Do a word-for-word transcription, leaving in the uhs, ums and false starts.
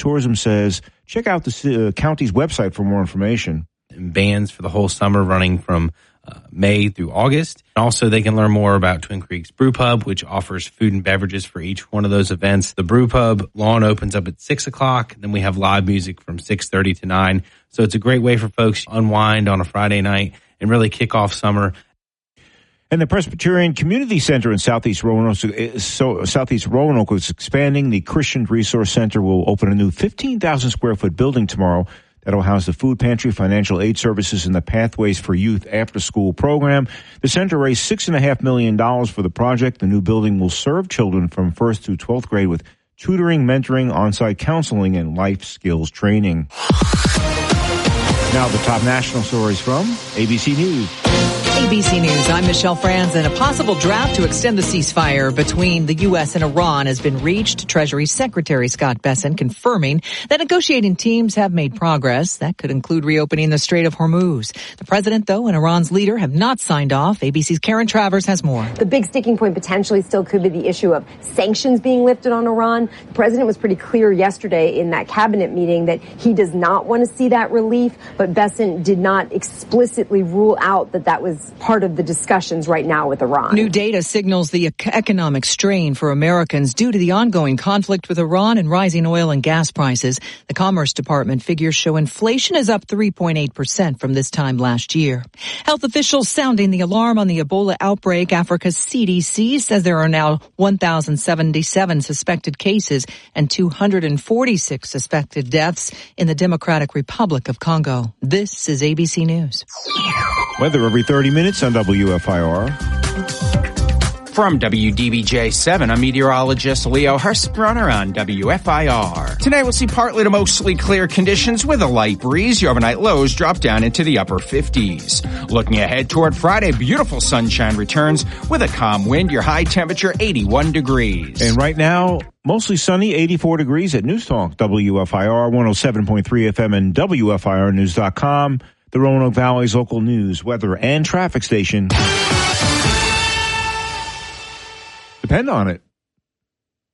Tourism says check out the uh, county's website for more information. Bands for the whole summer running from uh, May through August. Also, they can learn more about Twin Creeks Brew Pub, which offers food and beverages for each one of those events. The Brew Pub lawn opens up at six o'clock. Then we have live music from six thirty to nine. So it's a great way for folks to unwind on a Friday night and really kick off summer. And the Presbyterian Community Center in Southeast Roanoke, so Southeast Roanoke is expanding. The Christian Resource Center will open a new fifteen thousand square foot building tomorrow. That'll house the food pantry, financial aid services, and the Pathways for Youth after-school program. The center raised six point five million dollars for the project. The new building will serve children from first through twelfth grade with tutoring, mentoring, on-site counseling, and life skills training. Now the top national stories from A B C News. A B C News, I'm Michelle Franzen. A possible draft to extend the ceasefire between the U S and Iran has been reached. Treasury Secretary Scott Bessent confirming that negotiating teams have made progress. That could include reopening the Strait of Hormuz. The president, though, and Iran's leader have not signed off. A B C's Karen Travers has more. The big sticking point potentially still could be the issue of sanctions being lifted on Iran. The president was pretty clear yesterday in that cabinet meeting that he does not want to see that relief, but Bessent did not explicitly rule out that that was part of the discussions right now with Iran. New data signals the economic strain for Americans due to the ongoing conflict with Iran and rising oil and gas prices. The Commerce Department figures show inflation is up three point eight percent from this time last year. Health officials sounding the alarm on the Ebola outbreak. Africa's C D C says there are now one thousand seventy-seven suspected cases and two hundred forty-six suspected deaths in the Democratic Republic of Congo. This is A B C News. Weather every thirty minutes on W F I R. From W D B J seven, I'm meteorologist Leo Hurst-Brunner on W F I R. Today we'll see partly to mostly clear conditions with a light breeze. Your overnight lows drop down into the upper fifties. Looking ahead toward Friday, beautiful sunshine returns with a calm wind. Your high temperature eighty-one degrees. And right now, mostly sunny, eighty-four degrees at News Talk, W F I R one oh seven point three F M and W F I R news dot com. The Roanoke Valley's local news, weather, and traffic station. Depend on it.